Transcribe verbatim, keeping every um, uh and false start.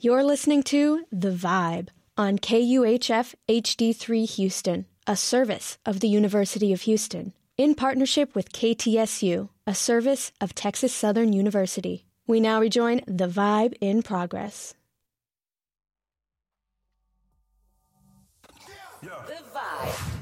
You're listening to The Vibe on K U H F H D three Houston, a service of the University of Houston, in partnership with K T S U, a service of Texas Southern University. We now rejoin The Vibe in progress. The Vibe.